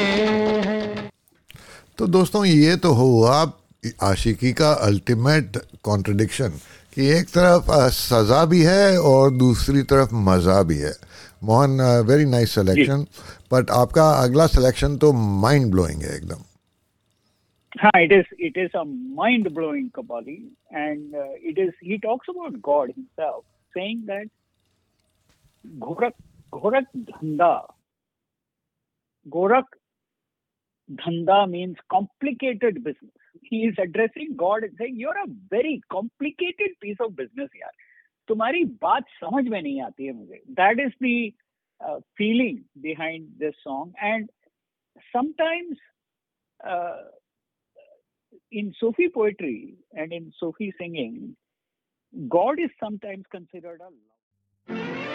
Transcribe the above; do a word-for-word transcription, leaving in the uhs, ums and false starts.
हैं। तो दोस्तों ये तो हुआ आशिकी का अल्टीमेट कॉन्ट्रडिक्शन कि एक तरफ अ, सज़ा भी है और दूसरी तरफ मज़ा भी है। Mohan, very nice ji selection. But आपका अगला सिलेक्शन तो माइंड ब्लोइंग है एकदम। हाँ, it is it is a mind blowing Kabali, and uh, it is he talks about God himself, saying that Gorak Gorak Dhanda Gorak Dhanda means complicated business. He is addressing God and saying, you're a very complicated piece of business, यार. तुम्हारी बात समझ में नहीं आती है मुझे. That is the uh, feeling behind this song. And sometimes uh, in Sufi poetry and in Sufi singing, God is sometimes considered a